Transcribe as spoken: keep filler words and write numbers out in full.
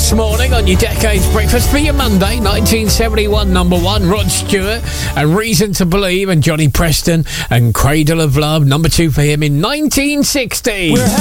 this morning on your Decades Breakfast for your Monday, nineteen seventy-one number one, Rod Stewart and Reason to Believe, and Johnny Preston and Cradle of Love, number two for him in nineteen sixty. We're